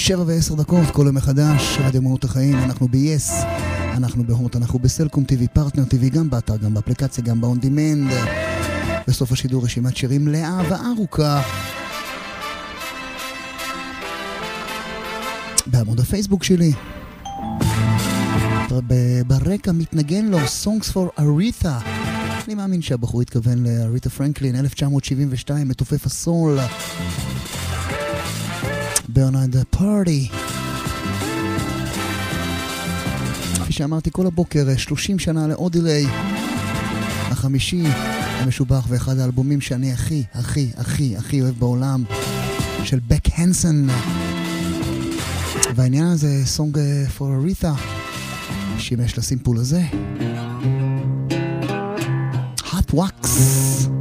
7:10, כל יום מחדש, רדיו מהות החיים, אנחנו ב-yes, אנחנו בהוט, אנחנו בסלקום TV, פרטנר TV, גם באתר, גם באפליקציה, גם ב-on demand. בסוף השידור רשימת שירים מלאה וארוכה. בעמוד הפייסבוק שלי. ברקע מתנגן לו Songs for Aretha. אני מאמין שהבחור התכוון לאריתה פרנקלין, 1972, מתופף הסול. Burn on the Party. כפי שאמרתי כל הבוקר, 30 שנה לאודיליי. החמישי המשובח ואחד האלבומים שאני הכי אוהב בעולם, של בק הנסון. והעניין הזה, Song for Aretha, שימש לסימפול הזה. Hot Wax.